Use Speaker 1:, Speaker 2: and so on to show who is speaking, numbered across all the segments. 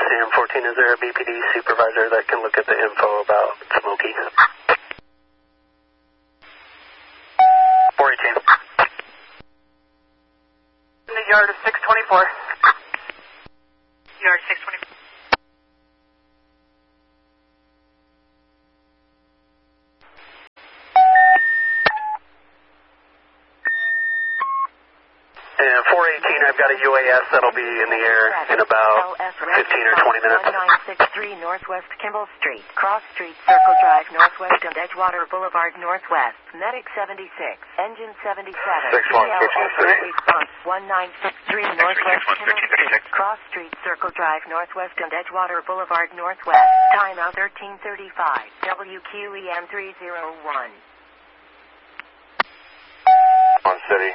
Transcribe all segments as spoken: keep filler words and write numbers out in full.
Speaker 1: Sam fourteen, is there a B P D supervisor that can look at the info about Smokey? four eighteen.
Speaker 2: In the yard of six twenty-four.
Speaker 3: Yard six twenty-four.
Speaker 1: And four eighteen, I've got a U A S that'll be in the air in about fifteen or twenty minutes.
Speaker 4: one nine six three Northwest Kimball Street, Cross Street, Circle Drive, Northwest and Edgewater Boulevard, Northwest. Medic seventy-six, Engine seventy-seven.
Speaker 1: six one six three.
Speaker 4: Response one nine six three Northwest Kimball Street, Cross Street, Circle Drive, Northwest and Edgewater Boulevard, Northwest. Time out thirteen thirty-five. W Q E M three oh one.
Speaker 1: On city.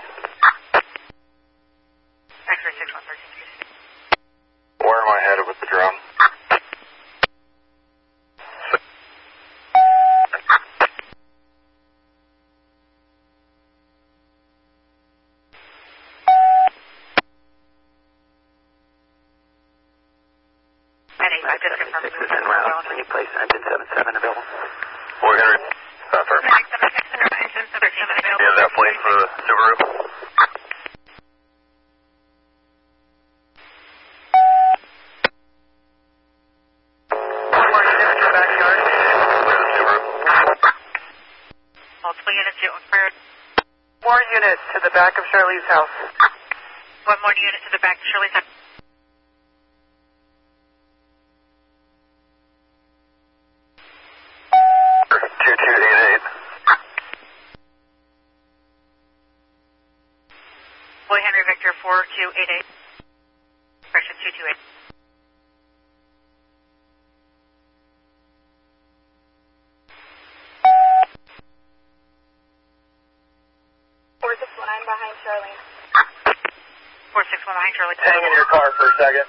Speaker 3: X-ray six one thirteen three six.
Speaker 1: Where am I headed with the drone?
Speaker 3: I just confirmed.
Speaker 1: Six is en route. Any place engine seven seven available? Four Henry. Uh, first.
Speaker 3: Medic seven six engine seven seven available.
Speaker 1: Do you have that plate for the Subaru?
Speaker 3: Multiple units to required.
Speaker 2: More units to the back of Shirley's house.
Speaker 3: One more unit to the back of Shirley's house.
Speaker 1: two two eight eight.
Speaker 3: Boy Henry Victor four two eight eight. Expression two two eight.
Speaker 5: four six one nine behind Charlene.
Speaker 3: four six one behind Charlie.
Speaker 1: Hang in your car for a second.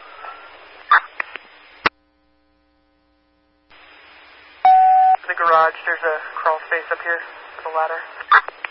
Speaker 2: The garage, there's a crawl space up here with a ladder.